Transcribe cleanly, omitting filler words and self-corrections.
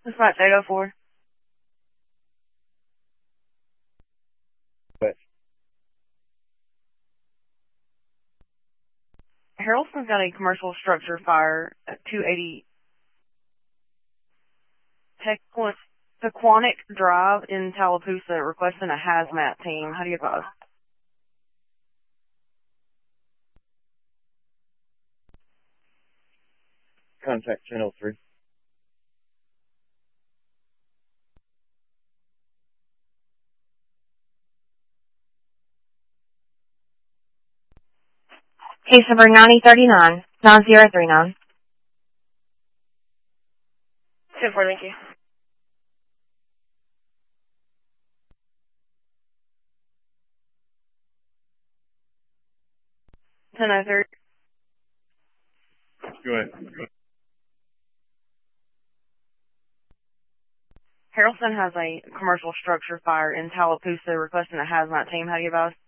Dispatch 804. But Harrelson's got a commercial structure fire at 280 Pequannock Drive in Tallapoosa, requesting a hazmat team. How do you advise? contact channel 3. Case number 9039, 9039. 10-4, thank you. Ten oh three. Go ahead. Harrelson has a commercial structure fire in Tallapoosa, requesting a hazmat team. How do you advise?